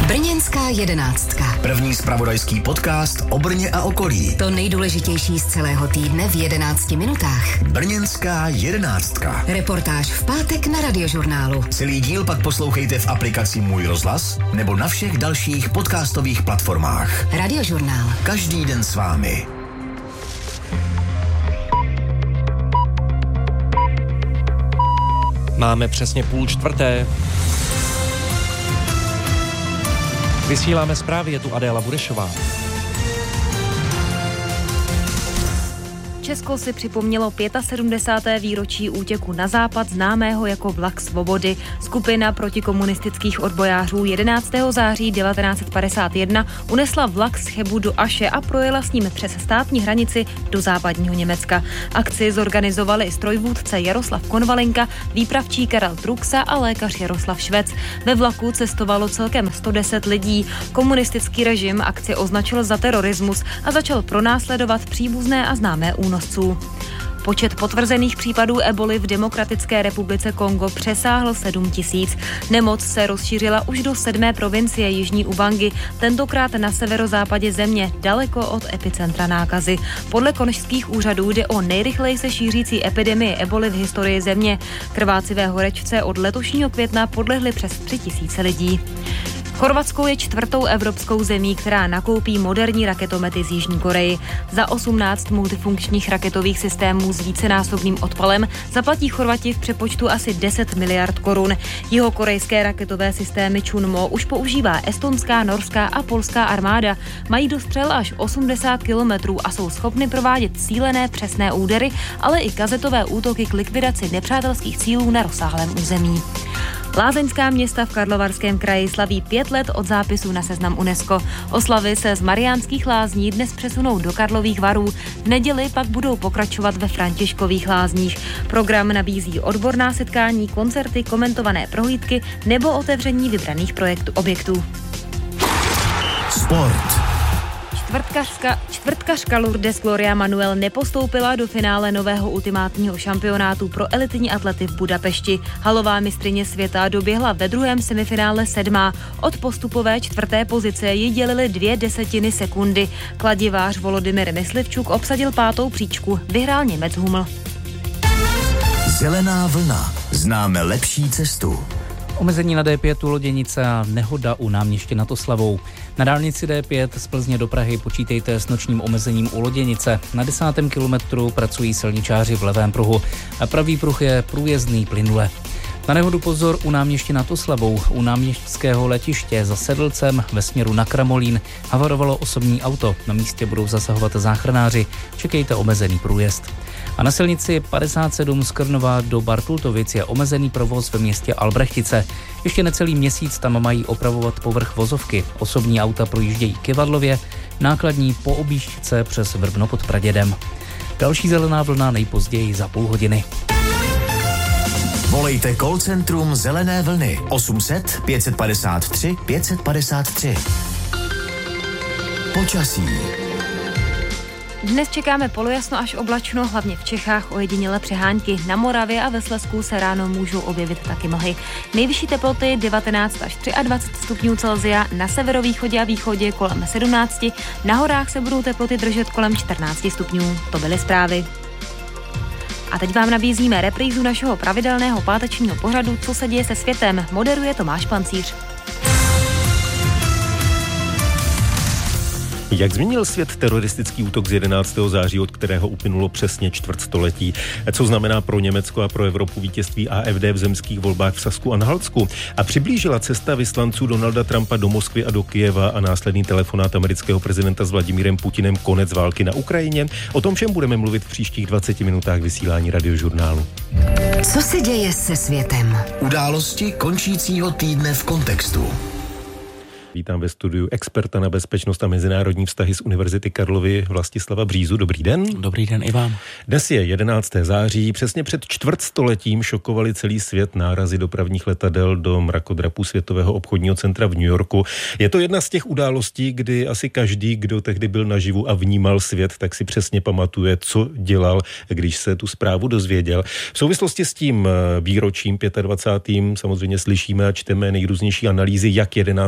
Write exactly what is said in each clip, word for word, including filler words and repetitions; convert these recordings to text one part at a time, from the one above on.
Brněnská jedenáctka. První zpravodajský podcast o Brně a okolí. To nejdůležitější z celého týdne v jedenácti minutách. Brněnská jedenáctka. Reportáž v pátek na Radiožurnálu. Celý díl pak poslouchejte v aplikaci Můj rozhlas nebo na všech dalších podcastových platformách. Radiožurnál. Každý den s vámi. Máme přesně půl čtvrté. Vysíláme zprávy, je tu Adéla Burešová. Česko si připomnělo sedmdesáté páté výročí útěku na západ známého jako Vlak svobody. Skupina protikomunistických odbojářů jedenáctého září devatenáct set padesát jedna unesla vlak z Chebu do Aše a projela s ním přes státní hranici do západního Německa. Akci zorganizovali strojvůdce Jaroslav Konvalinka, výpravčí Karel Truxa a lékař Jaroslav Švec. Ve vlaku cestovalo celkem sto deset lidí. Komunistický režim akci označil za terorismus a začal pronásledovat příbuzné a známé únosy. Počet potvrzených případů eboli v Demokratické republice Kongo přesáhl sedm tisíc. Nemoc se rozšířila už do sedmé provincie Jižní Ubangi, tentokrát na severozápadě země, daleko od epicentra nákazy. Podle konžských úřadů jde o nejrychleji se šířící epidemii eboli v historii země. Krvácivé horečce od letošního května podlehly přes tři tisíce lidí. Chorvatsko je čtvrtou evropskou zemí, která nakoupí moderní raketomety z Jižní Koreji. Za osmnáct multifunkčních raketových systémů s vícenásobným odpalem zaplatí Chorvati v přepočtu asi deset miliard korun. Jihokorejské raketové systémy Chunmo už používá estonská, norská a polská armáda. Mají dostřel až osmdesát kilometrů a jsou schopny provádět cílené přesné údery, ale i kazetové útoky k likvidaci nepřátelských cílů na rozsáhlém území. Lázeňská města v Karlovarském kraji slaví pět let od zápisu na seznam UNESCO. Oslavy se z Mariánských lázní dnes přesunou do Karlových Varů. V neděli pak budou pokračovat ve Františkových lázních. Program nabízí odborná setkání, koncerty, komentované prohlídky nebo otevření vybraných projektů objektů. Sport. Čtvrtkařka, čtvrtkařka Lourdes Gloria Manuel nepostoupila do finále nového ultimátního šampionátu pro elitní atlety v Budapešti. Halová mistryně světa doběhla ve druhém semifinále sedmá. Od postupové čtvrté pozice ji dělily dvě desetiny sekundy. Kladivář Volodymyr Myslivčuk obsadil pátou příčku. Vyhrál Němec Huml. Zelená vlna. Známe lepší cestu. Omezení na D pět u Loděnice a nehoda u náměstí nad Oslavou. Na dálnici D pět z Plzně do Prahy počítejte s nočním omezením u Loděnice. Na desátém kilometru pracují silničáři v levém pruhu. A pravý pruh je průjezdný plynule. Na nehodu pozor u náměstí nad Oslavou. U náměstského letiště za Sedlcem ve směru na Kramolín havarovalo osobní auto. Na místě budou zasahovat záchranáři. Čekejte omezený průjezd. A na silnici padesát sedm z Krnova do Bartultovic je omezený provoz ve městě Albrechtice. Ještě necelý měsíc tam mají opravovat povrch vozovky. Osobní auta projíždějí Kyvadlově, nákladní po objížďce přes Vrbno pod Pradědem. Další zelená vlna nejpozději za půl hodiny. Volejte call centrum Zelené vlny osm set pět padesát tři pět padesát tři. Počasí. Dnes čekáme polojasno až oblačno, hlavně v Čechách ojedinělé přehánky. Na Moravě a ve Slezsku se ráno můžou objevit taky mlhy. Nejvyšší teploty devatenáct až dvacet tři stupňů Celsia, na severovýchodě a východě kolem sedmnáct, na horách se budou teploty držet kolem čtrnáct stupňů. To byly zprávy. A teď vám nabízíme reprízu našeho pravidelného pátečního pořadu Co se děje se světem. Moderuje Tomáš Pancíř. Jak změnil svět teroristický útok z jedenáctého září, od kterého uplynulo přesně čtvrtstoletí? Co znamená pro Německo a pro Evropu vítězství A F D v zemských volbách v Sasku a Anhaltsku? A přiblížila cesta vyslanců Donalda Trumpa do Moskvy a do Kyjeva a následný telefonát amerického prezidenta s Vladimírem Putinem konec války na Ukrajině? O tom všem budeme mluvit v příštích dvaceti minutách vysílání Radiožurnálu. Co se děje se světem? Události končícího týdne v kontextu. Vítám ve studiu experta na bezpečnost a mezinárodní vztahy z Univerzity Karlovy Vlastislava Břízu. Dobrý den. Dobrý den i vám. Dnes je jedenáctého září. Přesně před čtvrtstoletím šokovali celý svět nárazy dopravních letadel do mrakodrapu Světového obchodního centra v New Yorku. Je to jedna z těch událostí, kdy asi každý, kdo tehdy byl naživu a vnímal svět, tak si přesně pamatuje, co dělal, když se tu zprávu dozvěděl. V souvislosti s tím výročím dvacátým pátým samozřejmě slyšíme a čteme nejrůznější analýzy, jak jedenáctého září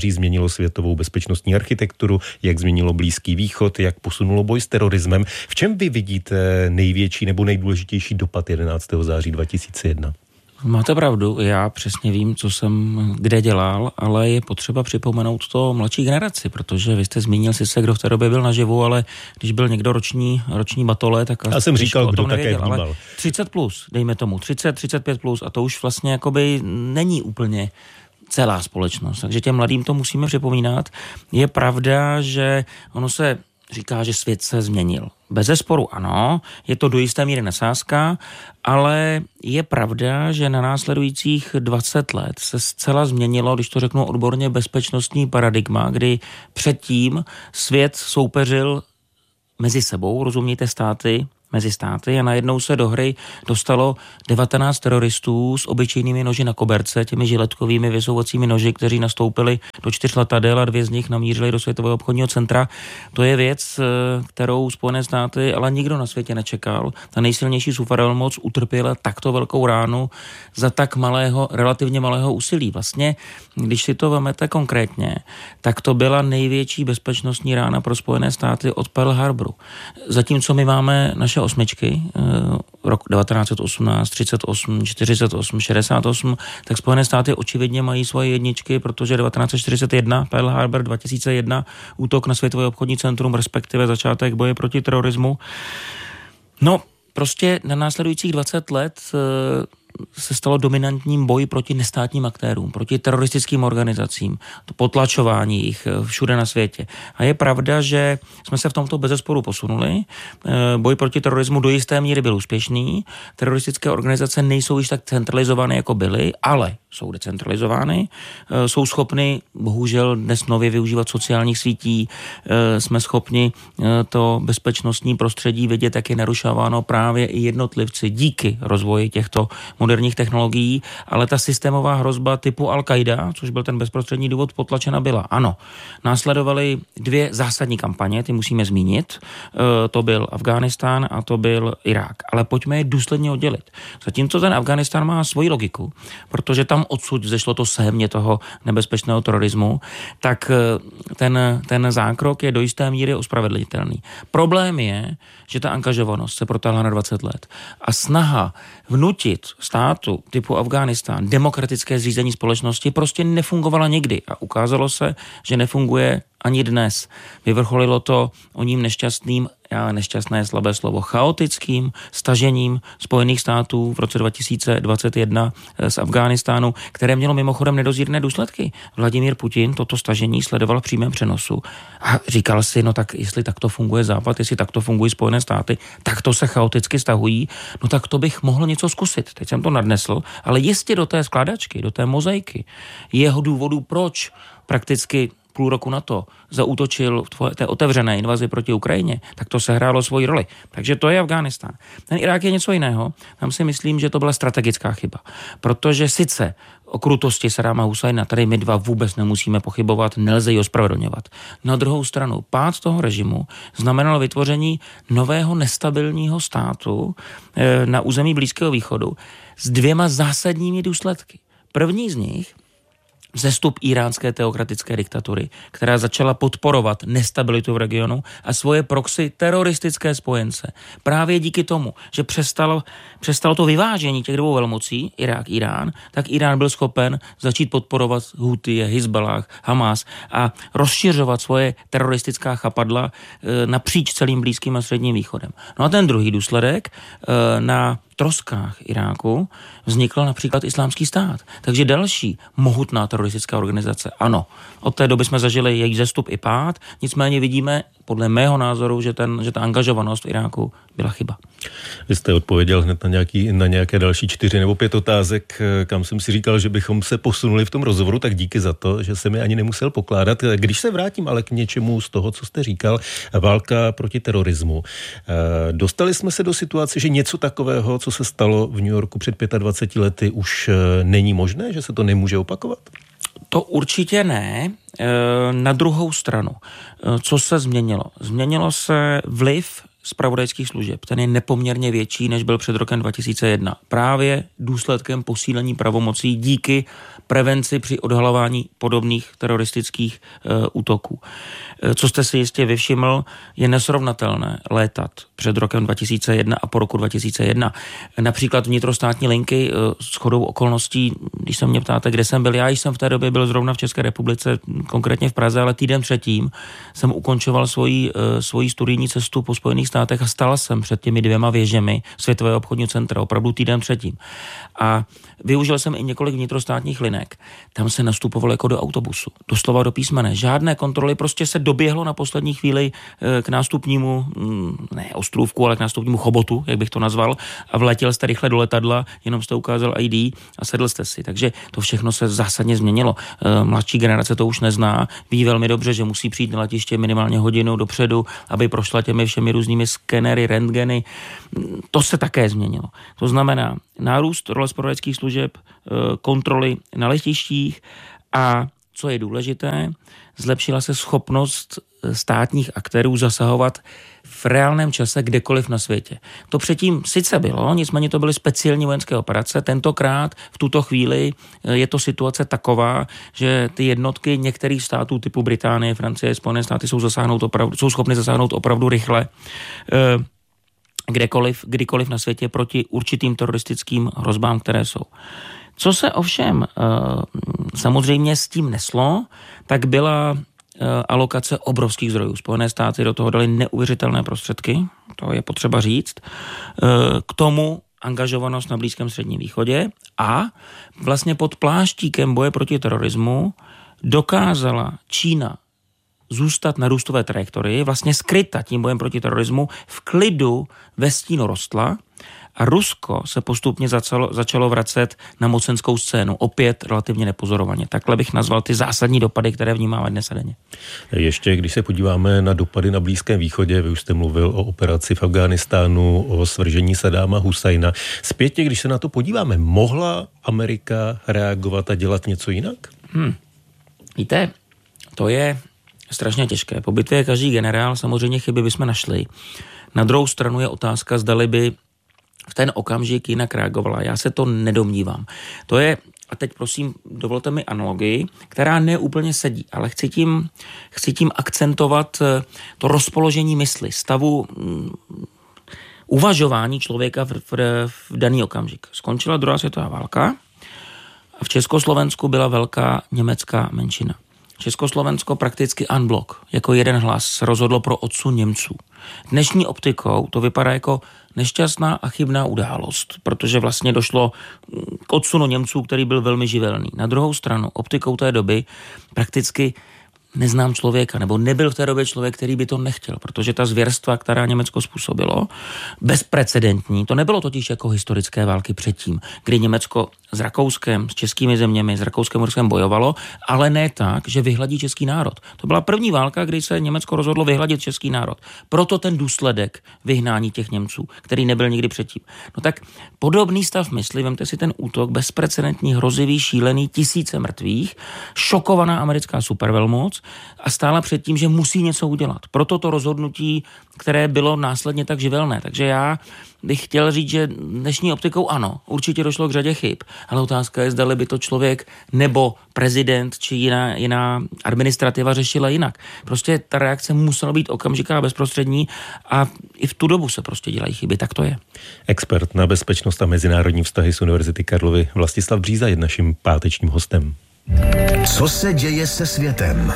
září změnilo světovou bezpečnostní architekturu, jak změnilo Blízký východ, jak posunulo boj s terorismem. V čem vy vidíte největší nebo nejdůležitější dopad jedenáctého září dva tisíce jedna? Máte pravdu, já přesně vím, co jsem kde dělal, ale je potřeba připomenout to mladší generaci, protože vy jste zmínil si se, kdo v té době byl naživu, ale když byl někdo roční, roční batole, tak... Já jsem říkal, kdo také vnímal. třicet plus, dejme tomu, třicet, třicet pět plus a to už vlastně jakoby není úplně celá společnost, takže těm mladým to musíme připomínat. Je pravda, že ono se říká, že svět se změnil. Bezesporu ano, je to do jisté míry nadsázka, ale je pravda, že na následujících dvacet let se zcela změnilo, když to řeknu odborně, bezpečnostní paradigma, kdy předtím svět soupeřil mezi sebou, rozumíte, státy, mezi státy a najednou se do hry dostalo devatenáct teroristů s obyčejnými noži na koberce, těmi žiletkovými vysouvacími noži, kteří nastoupili do čtyř letadel a dvě z nich namířili do Světového obchodního centra. To je věc, kterou Spojené státy, ale nikdo na světě nečekal. Ta nejsilnější supervelmoc utrpěla takto velkou ránu za tak malého, relativně malého úsilí. Vlastně, když si to vemete konkrétně, tak to byla největší bezpečnostní rána pro Spojené státy od Pearl Harboru. Zatímco my máme naše osmičky, rok devatenáct set osmnáct, třicet osm, čtyřicet osm, šedesát osm, tak Spojené státy očividně mají svoje jedničky, protože devatenáct set čtyřicet jedna, Pearl Harbor, dva tisíce jedna, útok na Světové obchodní centrum, respektive začátek boje proti terorismu. No, prostě na následujících dvacet let se stalo dominantním boj proti nestátním aktérům, proti teroristickým organizacím, to potlačování jich všude na světě. A je pravda, že jsme se v tomto bezesporu posunuli. Boj proti terorismu do jisté míry byl úspěšný. Teroristické organizace nejsou již tak centralizované, jako byly, ale jsou decentralizovány. Jsou schopny, bohužel dnes nově využívat sociálních sítí. Jsme schopni to bezpečnostní prostředí vidět, jak je narušováno právě i jednotlivci díky rozvoji těchto moderních technologií, ale ta systémová hrozba typu Al-Qaida, což byl ten bezprostřední důvod, potlačena byla. Ano, následovaly dvě zásadní kampaně, ty musíme zmínit. E, to byl Afghánistán a to byl Irák. Ale pojďme je důsledně oddělit. Zatímco ten Afghánistán má svoji logiku, protože tam odsud zešlo to sémě toho nebezpečného terorismu, tak ten, ten zákrok je do jisté míry ospravedlnitelný. Problém je, že ta angažovanost se protáhla na dvacet let a snaha vnutit státu typu Afghánistán demokratické zřízení společnosti prostě nefungovala nikdy a ukázalo se, že nefunguje ani dnes. Vyvrcholilo to oním nešťastným, já nešťastné slabé slovo, chaotickým stažením Spojených států v roce dva tisíce dvacet jedna z Afghánistánu, které mělo mimochodem nedozírné důsledky. Vladimír Putin toto stažení sledoval v přímém přenosu a říkal si, no tak jestli takto funguje Západ, jestli takto fungují Spojené státy, tak to se chaoticky stahují, no tak to bych mohl něco zkusit. Teď jsem to nadnesl, ale jistě do té skládačky, do té mozaiky jeho důvodů, proč prakticky půl roku na to zaútočil v té otevřené invazi proti Ukrajině, tak to sehrálo svoji roli. Takže to je Afghánistán. Ten Irák je něco jiného. Tam si myslím, že to byla strategická chyba. Protože sice o krutosti Saddáma Husajna tady my dva vůbec nemusíme pochybovat, nelze ji ospravedlňovat. Na druhou stranu, pád toho režimu znamenalo vytvoření nového nestabilního státu na území Blízkého východu s dvěma zásadními důsledky. První z nich vzestup iránské teokratické diktatury, která začala podporovat nestabilitu v regionu a svoje proxy teroristické spojence. Právě díky tomu, že přestalo, přestalo to vyvážení těch dvou velmocí, Irák, Irán, tak Irán byl schopen začít podporovat Houthi, Hizballah, Hamas a rozšiřovat svoje teroristická chapadla e, napříč celým Blízkým a Středním východem. No a ten druhý důsledek e, na troskách Iráku vznikl například Islámský stát. Takže další mohutná teroristická organizace. Ano, od té doby jsme zažili její zestup i pád, nicméně vidíme podle mého názoru, že, ten, že ta angažovanost v Iráku byla chyba. Vy jste odpověděl hned na, nějaký, na nějaké další čtyři nebo pět otázek, kam jsem si říkal, že bychom se posunuli v tom rozhovoru, tak díky za to, že jsem je ani nemusel pokládat. Když se vrátím ale k něčemu z toho, co jste říkal, válka proti terorismu. Dostali jsme se do situace, že něco takového, co se stalo v New Yorku před dvaceti pěti lety, už není možné, že se to nemůže opakovat? To určitě ne. Na druhou stranu, co se změnilo? Změnilo se vliv zpravodajských služeb. Ten je nepoměrně větší, než byl před rokem dva tisíce jedna. Právě důsledkem posílení pravomocí díky prevenci při odhalování podobných teroristických e, útoků. E, co jste si jistě vyvšiml, je nesrovnatelné létat před rokem dva tisíce jedna a po roku dva tisíce jedna. Například vnitrostátní linky e, s shodou okolností, když se mě ptáte, kde jsem byl, já jsem v té době byl zrovna v České republice, konkrétně v Praze, ale týden předtím jsem ukončoval svoji, e, svoji studijní cestu po Spojených státech a stál jsem před těmi dvěma věžemi Světového obchodního centra, opravdu týden předtím. A využil jsem i několik vnitrostátních linek. Tam se nastupovalo jako do autobusu. Doslova do písmene. Žádné kontroly, prostě se doběhlo na poslední chvíli k nástupnímu, ne ostrůvku, ale k nástupnímu chobotu, jak bych to nazval, a vletěl jste rychle do letadla, jenom jste ukázal í dé a sedl jste si. Takže to všechno se zásadně změnilo. Mladší generace to už nezná, ví velmi dobře, že musí přijít na letiště minimálně hodinu dopředu, aby prošla těmi všemi různými skenery, rentgeny. To se také změnilo. To znamená nárůst role zpravodajských služeb, kontroly na letištích a, co je důležité, zlepšila se schopnost státních aktérů zasahovat v reálném čase kdekoliv na světě. To předtím sice bylo, nicméně to byly speciální vojenské operace. Tentokrát v tuto chvíli je to situace taková, že ty jednotky některých států typu Británie, Francie, Spojené státy jsou, zasáhnout opravdu, jsou schopny zasáhnout opravdu rychle kdekoliv, kdykoliv na světě proti určitým teroristickým hrozbám, které jsou. Co se ovšem samozřejmě s tím neslo, tak byla alokace obrovských zdrojů. Spojené státy do toho dali neuvěřitelné prostředky, to je potřeba říct, k tomu angažovanost na Blízkém středním východě a vlastně pod pláštíkem boje proti terorismu dokázala Čína zůstat na růstové trajektorii, vlastně skryta tím bojem proti terorismu, v klidu ve stínu rostla a Rusko se postupně začalo, začalo vracet na mocenskou scénu, opět relativně nepozorovaně. Takhle bych nazval ty zásadní dopady, které vnímáme dnes a denně. Ještě, když se podíváme na dopady na Blízkém východě, vy už jste mluvil o operaci v Afghánistánu, o svržení Saddáma Husajna. Zpětně, když se na to podíváme, mohla Amerika reagovat a dělat něco jinak? Hmm. Víte, to je strašně těžké. Po bitvě je každý generál, samozřejmě chyby bychom našli. Na druhou stranu je otázka, zdali by v ten okamžik jinak reagovala. Já se to nedomnívám. To je, a teď prosím, dovolte mi analogii, která neúplně sedí, ale chci tím, chci tím akcentovat to rozpoložení mysli, stavu um, uvažování člověka v, v, v daný okamžik. Skončila druhá světová válka a v Československu byla velká německá menšina. Československo prakticky unblock, jako jeden hlas, rozhodlo pro odsun Němců. Dnešní optikou to vypadá jako nešťastná a chybná událost, protože vlastně došlo k odsunu Němců, který byl velmi živelný. Na druhou stranu, optikou té doby prakticky neznám člověka, nebo nebyl v té době člověk, který by to nechtěl, protože ta zvěrstva, která Německo způsobilo, bezprecedentní, to nebylo totiž jako historické války předtím, kdy Německo s Rakouskem, s českými zeměmi, s Rakouskem Uherskem bojovalo, ale ne tak, že vyhladí český národ. To byla první válka, kdy se Německo rozhodlo vyhladit český národ. Proto ten důsledek vyhnání těch Němců, který nebyl nikdy předtím. No tak podobný stav mysli, vemte si ten útok, bezprecedentní, hrozivý, šílený, tisíce mrtvých, šokovaná americká supervelmoc a stála před tím, že musí něco udělat. Proto to rozhodnutí, které bylo následně tak živelné. Takže já bych chtěl říct, že dnešní optikou ano, určitě došlo k řadě chyb, ale otázka je, zdali by to člověk nebo prezident či jiná, jiná administrativa řešila jinak. Prostě ta reakce musela být okamžiká a bezprostřední a i v tu dobu se prostě dělají chyby, tak to je. Expert na bezpečnost a mezinárodní vztahy z Univerzity Karlovy Vlastislav Bříza je naším pátečním hostem. Co se děje se světem?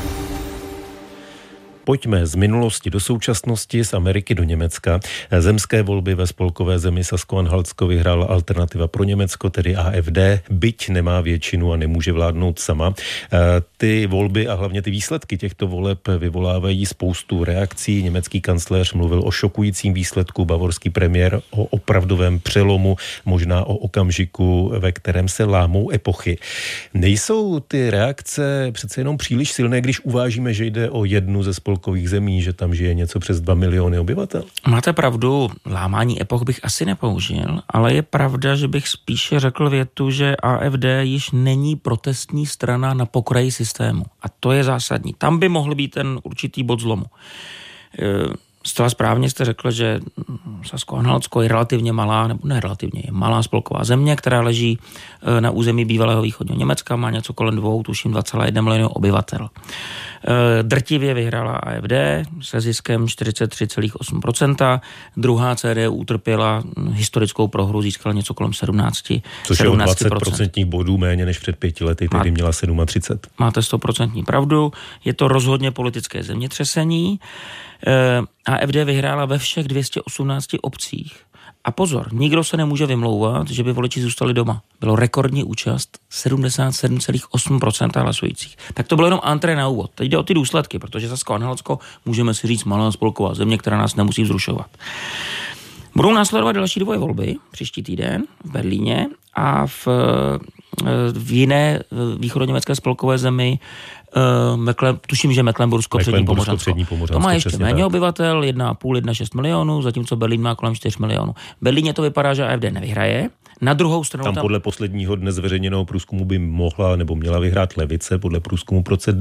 Pojďme z minulosti do současnosti, z Ameriky do Německa. Zemské volby ve spolkové zemi Sasko-Anhaltsko vyhrála Alternativa pro Německo, tedy A F D, byť nemá většinu a nemůže vládnout sama. Ty volby a hlavně ty výsledky těchto voleb vyvolávají spoustu reakcí. Německý kancléř mluvil o šokujícím výsledku, bavorský premiér o opravdovém přelomu, možná o okamžiku, ve kterém se lámou epochy. Nejsou ty reakce přece jenom příliš silné, když uvážíme, že jde o jednu ze spolkových zemí, že tam žije něco přes dva miliony obyvatel? Máte pravdu, lámání epoch bych asi nepoužil, ale je pravda, že bych spíše řekl větu, že A F D již není protestní strana na pokraji systému. A to je zásadní. Tam by mohl být ten určitý bod zlomu. Zcela správně jste řekl, že Sasko-Anhaltsko je relativně malá, nebo ne relativně, je malá spolková země, která leží na území bývalého východního Německa, má něco kolem dvou, tuším dva celé jedna milionu obyvatel. Drtivě vyhrála A F D se ziskem čtyřicet tři celá osm procenta, druhá C D U utrpěla historickou prohru, získala něco kolem sedmnáct procent. Což je o dvacet procentních bodů méně než před pěti lety, tedy měla třicet sedm. Máte sto procent pravdu, je to rozhodně politické zemětřesení. A F D vyhrála ve všech dvě stě osmnáct obcích. A pozor, nikdo se nemůže vymlouvat, že by voliči zůstali doma. Bylo rekordní účast sedmdesát sedm celá osm procenta hlasujících. Tak to bylo jenom entré na úvod. Teď jde o ty důsledky, protože Sasko-Anhaltsko můžeme si říct malá spolková země, která nás nemusí vzrušovat. Budou následovat další dvoje volby příští týden v Berlíně a v, v jiné východoněmecké spolkové zemi, Mekle, tuším, že Mecklenbursko přední Pomořansko. To má ještě méně tak. obyvatel, jedna celá pět, jedna celá šest milionů, zatímco Berlín má kolem čtyři milionů. V Berlíně to vypadá, že A F D nevyhraje. Na druhou stranu tam, tam podle posledního dne zveřejněného průzkumu by mohla nebo měla vyhrát levice, podle průzkumu procent